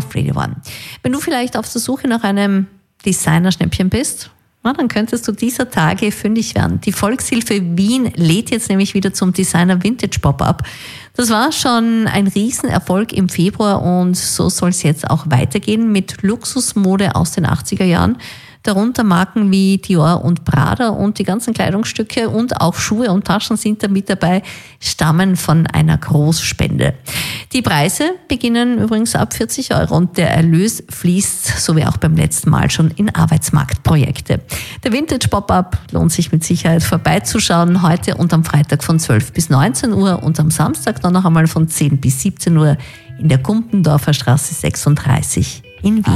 auf Radio One. Wenn du vielleicht auf der Suche nach einem Designerschnäppchen bist, dann könntest du dieser Tage fündig werden. Die Volkshilfe Wien lädt jetzt nämlich wieder zum Designer Vintage Pop-Up. Das war schon ein Riesenerfolg im Februar und so soll es jetzt auch weitergehen mit Luxusmode aus den 80er Jahren. Darunter Marken wie Dior und Prada und die ganzen Kleidungsstücke und auch Schuhe und Taschen sind da mit dabei, stammen von einer Großspende. Die Preise beginnen übrigens ab 40 € und der Erlös fließt, so wie auch beim letzten Mal schon, in Arbeitsmarktprojekte. Der Vintage Pop-Up lohnt sich mit Sicherheit vorbeizuschauen, heute und am Freitag von 12 bis 19 Uhr und am Samstag dann noch einmal von 10 bis 17 Uhr in der Gumpendorfer Straße 36 in Wien.